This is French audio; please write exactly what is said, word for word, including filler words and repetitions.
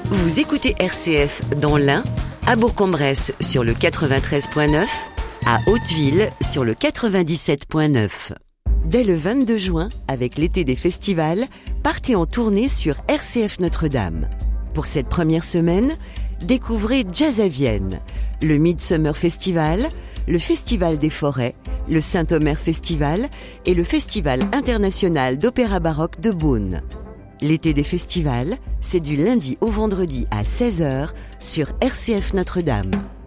Vous écoutez R C F dans l'Ain, à Bourg-en-Bresse sur le quatre-vingt-treize virgule neuf, à Hauteville sur le quatre-vingt-dix-sept virgule neuf. Dès le vingt-deux juin, avec l'été des festivals, partez en tournée sur R C F Notre-Dame. Pour cette première semaine, découvrez Jazz à Vienne, le Midsummer Festival, le Festival des Forêts, le Saint-Omer Festival et le Festival international d'opéra baroque de Beaune. L'été des festivals, c'est du lundi au vendredi à seize heures sur R C F Notre-Dame.